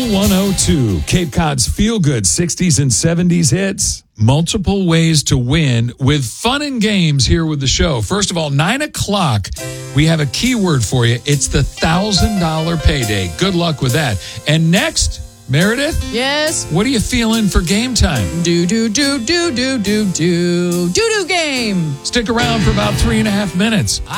Pool 102, Cape Cod's feel-good 60s and 70s hits. Multiple ways to win with fun and games here with the show. First of all, 9 o'clock, we have a keyword for you. It's the $1,000 payday. Good luck with that. And next, Meredith? Yes? What are you feeling for game time? Do game. Stick around for about 3.5 minutes.